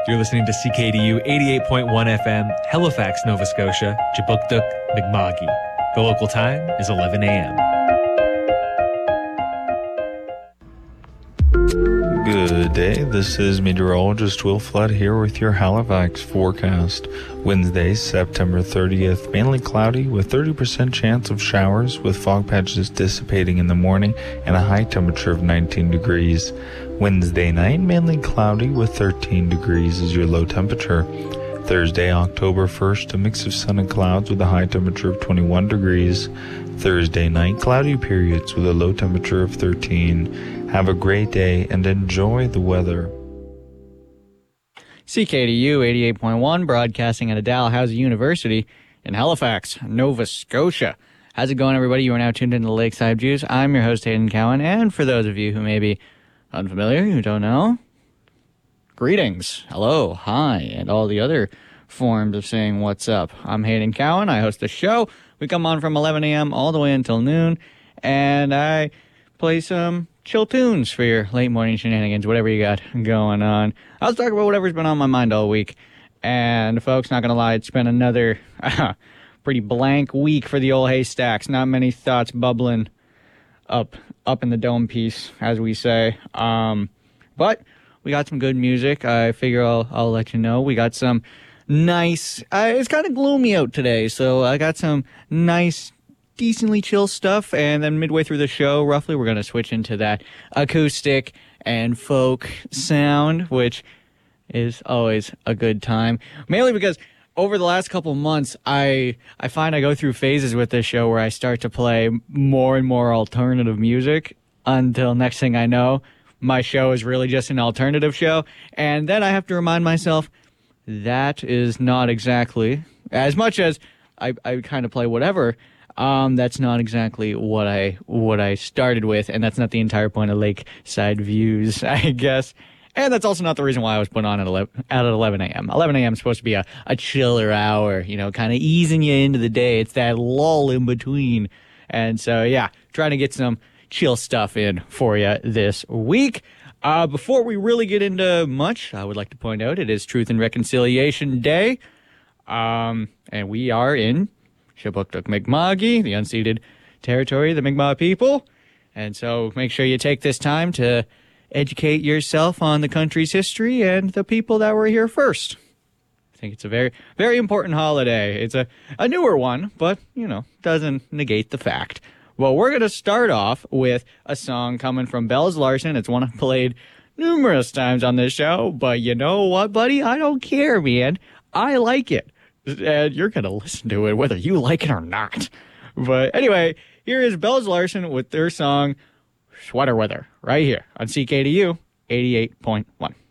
You're listening to CKDU 88.1 FM, Halifax, Nova Scotia, Jabukduk, Mi'kma'ki. The local time is 11 a.m. Good day, this is meteorologist Will Flood here with your Halifax forecast. Wednesday, September 30th, mainly cloudy with 30% chance of showers with fog patches dissipating in the morning and a high temperature of 19 degrees. Wednesday night, mainly cloudy with 13 degrees is your low temperature. Thursday, October 1st, a mix of sun and clouds with a high temperature of 21 degrees. Thursday night, cloudy periods with a low temperature of 13. Have a great day and enjoy the weather. CKDU 88.1, broadcasting out of Dalhousie University in Halifax, Nova Scotia. How's it going, everybody? You are now tuned into the Lakeside Views. I'm your host, Hayden Cowan, and for those of you who may be unfamiliar, who don't know, greetings, hello, hi, and all the other forms of saying what's up. I'm Hayden Cowan. I host the show. We come on from 11 a.m. all the way until noon, and I play some chill tunes for your late morning shenanigans, whatever you got going on. I'll talk about whatever's been on my mind all week. And folks, not gonna lie, it's been another pretty blank week for the old haystacks. Not many thoughts bubbling up in the dome piece, as we say. But we got some good music. I figure I'll let you know. We got some nice. It's kind of gloomy out today, so I got some nice, decently chill stuff, and then midway through the show, roughly, we're going to switch into that acoustic and folk sound, which is always a good time. Mainly because over the last couple months, I find I go through phases with this show where I start to play more and more alternative music until next thing I know, my show is really just an alternative show. And then I have to remind myself that is not exactly, as much as I kind of play whatever, that's not exactly what I started with, and that's not the entire point of Lakeside Views, I guess. And that's also not the reason why I was put on at 11 a.m. 11 a.m. is supposed to be a chiller hour, kind of easing you into the day. It's that lull in between. And so, yeah, trying to get some chill stuff in for you this week. Before we really get into much, I would like to point out it is Truth and Reconciliation Day. And we are in Jabukduk, Mi'kma'ki, the unceded territory of the Mi'kmaq people. And so make sure you take this time to educate yourself on the country's history and the people that were here first. I think it's a very, very important holiday. It's a newer one, but, doesn't negate the fact. Well, we're going to start off with a song coming from Bells Larsen. It's one I've played numerous times on this show, but you know what, buddy? I don't care, man. I like it. And you're going to listen to it whether you like it or not. But anyway, here is Bells Larsen with their song Sweater Weather right here on CKDU 88.1.